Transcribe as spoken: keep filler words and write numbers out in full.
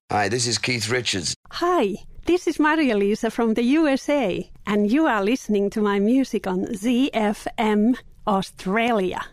Hi, this is Keith Richards. Hi, this is Maria-Lisa from the U S A, and you are listening to my music on Z F M Australia.